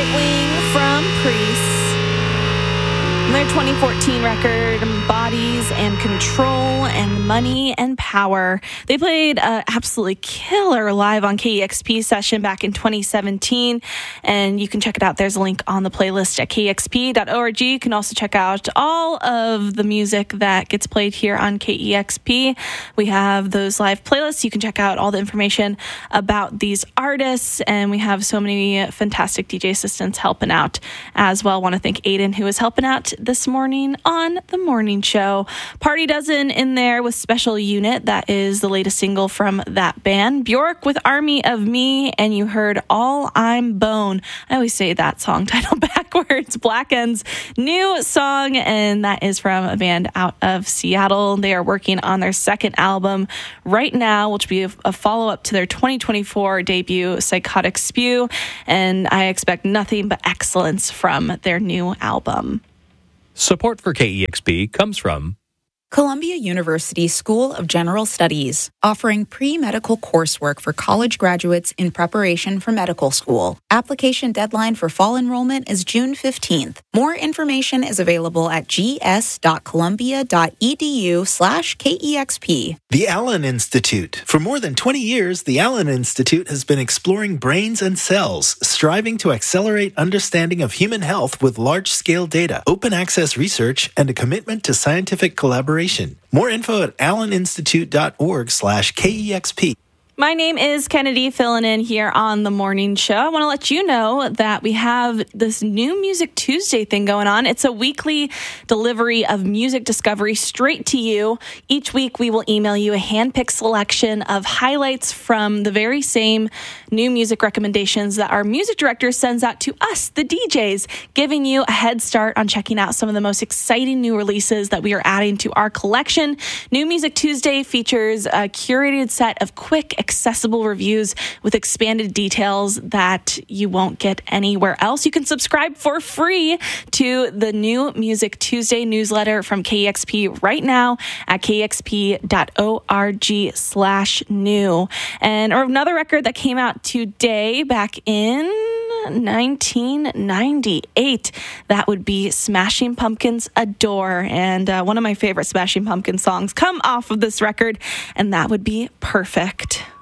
Nightwing from Priest. Their 2014 record, Bodies and Control and Money and Power. They played an absolutely killer live on KEXP session back in 2017, and you can check it out. There's a link on the playlist at kexp.org. You can also check out all of the music that gets played here on KEXP. We have those live playlists. You can check out all the information about these artists, and we have so many fantastic DJ assistants helping out as well. I want to thank Aiden, who is helping out this morning on the morning show. Party Dozen in there with Special Unit. That is the latest single from that band. Bjork with Army of Me, and you heard All I'm Bone. I always say that song title backwards. Black End's new song, and that is from a band out of Seattle. They are working on their second album right now, which will be a follow-up to their 2024 debut, Psychotic Spew, and I expect nothing but excellence from their new album. Support for KEXP comes from Columbia University School of General Studies, offering pre-medical coursework for college graduates in preparation for medical school. Application deadline for fall enrollment is June 15th. More information is available at gs.columbia.edu/KEXP. The Allen Institute. For more than 20 years, the Allen Institute has been exploring brains and cells, striving to accelerate understanding of human health with large-scale data, open access research, and a commitment to scientific collaboration. More info at alleninstitute.org/KEXP. My name is Kennedy, filling in here on the morning show. I want to let you know that we have this new Music Tuesday thing going on. It's a weekly delivery of music discovery straight to you. Each week, we will email you a hand-picked selection of highlights from the very same new music recommendations that our music director sends out to us, the DJs, giving you a head start on checking out some of the most exciting new releases that we are adding to our collection. New Music Tuesday features a curated set of quick, accessible reviews with expanded details that you won't get anywhere else. You can subscribe for free to the New Music Tuesday newsletter from KEXP right now at kexp.org/new. And another record that came out today back in 1998. That would be Smashing Pumpkins' Adore. And one of my favorite Smashing Pumpkins songs come off of this record, and that would be Perfect.